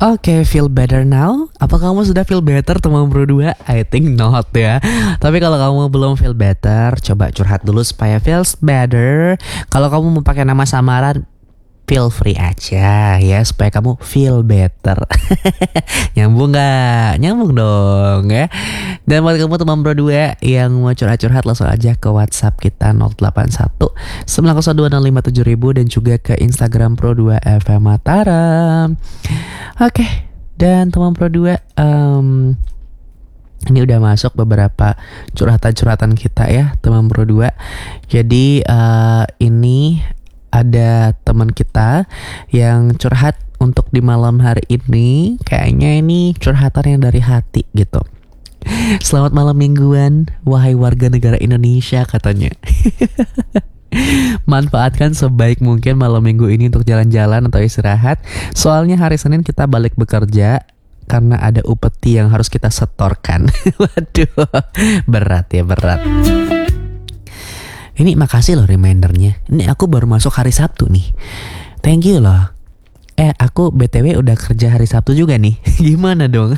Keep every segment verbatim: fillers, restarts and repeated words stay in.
Oke, feel better now? Apa kamu sudah feel better teman bro dua? I think not ya. Tapi kalau kamu belum feel better, coba curhat dulu supaya feels better. Kalau kamu mau pakai nama samaran, feel free aja ya supaya kamu feel better. Nyambung gak? Nyambung dong ya. Dan buat kamu teman bro dua yang mau curhat-curhat, langsung aja ke WhatsApp kita nol delapan satu sembilan nol dua nol lima tujuh ribu dan juga ke Instagram Pro dua F M Mataram. Oke, dan teman Pro dua, um, ini udah masuk beberapa curhatan-curhatan kita ya teman Pro dua. Jadi uh, ini ada teman kita yang curhat untuk di malam hari ini. Kayaknya ini curhatan yang dari hati gitu. Selamat malam mingguan, wahai warga negara Indonesia, katanya. Manfaatkan sebaik mungkin malam minggu ini untuk jalan-jalan atau istirahat. Soalnya hari Senin kita balik bekerja karena ada upeti yang harus kita setorkan. Waduh, berat ya, berat. Ini makasih loh remindernya. Ini aku baru masuk hari Sabtu nih. Thank you loh. Eh, aku B T W udah kerja hari Sabtu juga nih. Gimana dong?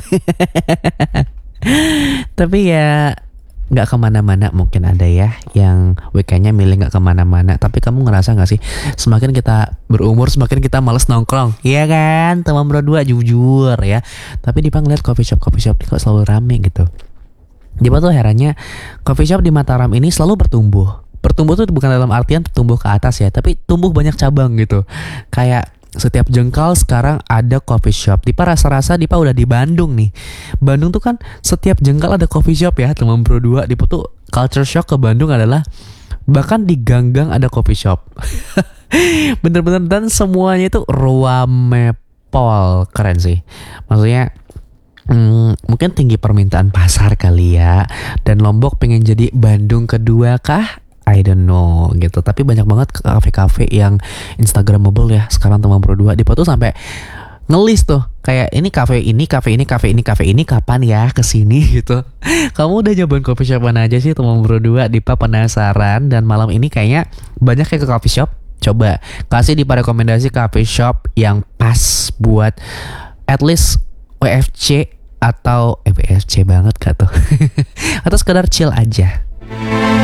Tapi ya gak kemana-mana. Mungkin ada ya yang weekendnya milih gak kemana-mana. Tapi kamu ngerasa gak sih, semakin kita berumur semakin kita males nongkrong? Iya kan teman bro dua, jujur ya. Tapi Dipa ngeliat coffee shop-coffee shop ini kok selalu rame gitu. Dipa tuh herannya, coffee shop di Mataram ini selalu bertumbuh. Bertumbuh tuh bukan dalam artian tumbuh ke atas ya, tapi tumbuh banyak cabang gitu. Kayak setiap jengkal sekarang ada coffee shop. Dipa rasa-rasa Dipa udah di Bandung nih. Bandung tuh kan setiap jengkal ada coffee shop ya teman bro dua. Dipa tuh culture shock ke Bandung adalah bahkan di gang-gang ada coffee shop. Bener-bener, dan semuanya itu ruamepol. Keren sih. Maksudnya hmm, mungkin tinggi permintaan pasar kali ya. Dan Lombok pengen jadi Bandung kedua kah? I don't know gitu. Tapi banyak banget kafe-kafe yang instagramable ya sekarang teman Pro dua. Dipa tuh sampai ngelis tuh kayak ini kafe ini, kafe ini, kafe ini, kafe ini kapan ya kesini gitu. Kamu udah nyobain coffee shop mana aja sih teman Pro dua? Dipa penasaran, dan malam ini kayaknya banyak yang ke coffee shop. Coba kasih Dipa rekomendasi coffee shop yang pas buat at least W F C atau eh, W F C banget gak tuh. Atau sekedar chill aja.